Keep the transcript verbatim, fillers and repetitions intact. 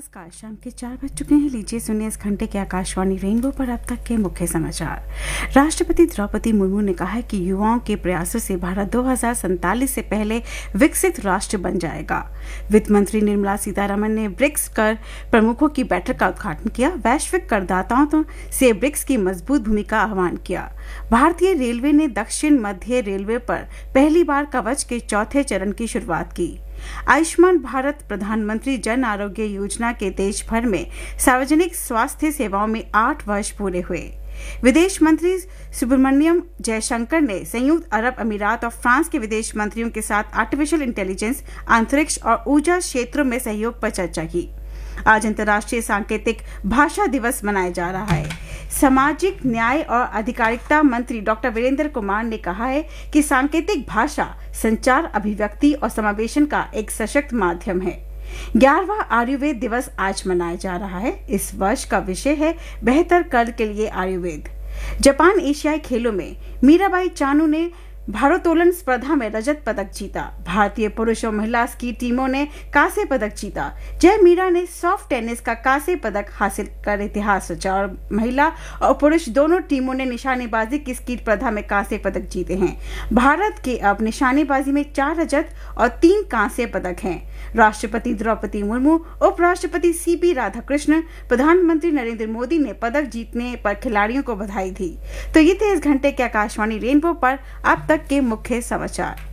नमस्कार, शाम के चार बज चुके हैं। लीजिए सुनिए इस घंटे के आकाशवाणी रेनबो पर अब तक के मुख्य समाचार। राष्ट्रपति द्रौपदी मुर्मू ने कहा है कि युवाओं के प्रयासों से भारत दो हज़ार सैंतालीस से पहले विकसित राष्ट्र बन जाएगा। वित्त मंत्री निर्मला सीतारमण ने ब्रिक्स कर प्रमुखों की बैठक का उद्घाटन किया। वैश्विक करदाताओं से ब्रिक्स की मजबूत भूमिका का आह्वान किया। भारतीय रेलवे ने दक्षिण मध्य रेलवे पर पहली बार कवच के चौथे चरण की शुरुआत की। आयुष्मान भारत प्रधानमंत्री जन आरोग्य योजना के देश भर में सार्वजनिक स्वास्थ्य सेवाओं में आठ वर्ष पूरे हुए। विदेश मंत्री सुब्रमण्यम जयशंकर ने संयुक्त अरब अमीरात और फ्रांस के विदेश मंत्रियों के साथ आर्टिफिशियल इंटेलिजेंस, अंतरिक्ष और ऊर्जा क्षेत्रों में सहयोग पर चर्चा की। आज अंतर्राष्ट्रीय सांकेतिक भाषा दिवस मनाया जा रहा है। सामाजिक न्याय और अधिकारिता मंत्री डॉक्टर वीरेंद्र कुमार ने कहा है कि सांकेतिक भाषा संचार, अभिव्यक्ति और समावेशन का एक सशक्त माध्यम है। ग्यारहवां आयुर्वेद दिवस आज मनाया जा रहा है। इस वर्ष का विषय है बेहतर कल के लिए आयुर्वेद। जापान एशियाई खेलों में मीराबाई चानू ने भारोत्तोलन स्पर्धा में रजत पदक जीता। भारतीय पुरुष और महिला स्की टीमों ने कांस्य पदक जीता। जय मीरा ने सॉफ्ट टेनिस का कांस्य पदक हासिल कर इतिहास रचा और महिला और पुरुष दोनों टीमों ने निशानेबाजी की स्की स्पर्धा में कांस्य पदक जीते हैं। भारत के अब निशानेबाजी में चार रजत और तीन कांस्य पदक हैं। राष्ट्रपति द्रौपदी मुर्मू, उपराष्ट्रपति सी पी राधाकृष्णन, प्रधानमंत्री नरेंद्र मोदी ने पदक जीतने पर खिलाड़ियों को बधाई दी। तो ये थे इस घंटे के आकाशवाणी रेनबो पर अब तक के मुख्य समाचार।